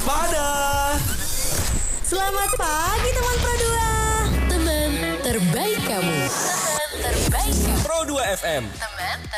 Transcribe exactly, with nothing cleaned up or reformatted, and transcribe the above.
waspada. Selamat pagi teman Pro dua. Teman terbaik kamu. Teman terbaik kamu. Pro dua F M. Teman